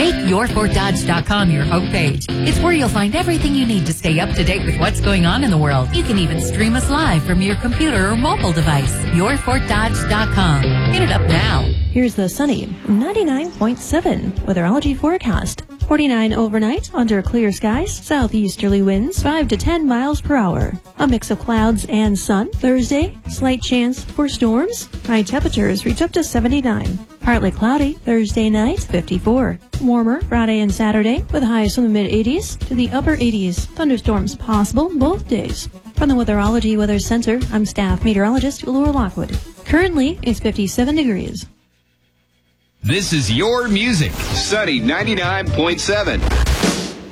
Make YourFortDodge.com your homepage. It's where you'll find everything you need to stay up to date with what's going on in the world. You can even stream us live from your computer or mobile device. YourFortDodge.com. Get it up now. Here's the sunny 99.7 weatherology forecast. 49 overnight under clear skies, southeasterly winds 5 to 10 miles per hour. A mix of clouds and sun. Thursday, slight chance for storms. High temperatures reach up to 79. Partly cloudy Thursday night, 54. Warmer Friday and Saturday with highs from the mid-80s to the upper 80s. Thunderstorms possible both days. From the Weatherology Weather Center, I'm staff meteorologist Laura Lockwood. Currently, it's 57 degrees. This is your music. Sunny 99.7.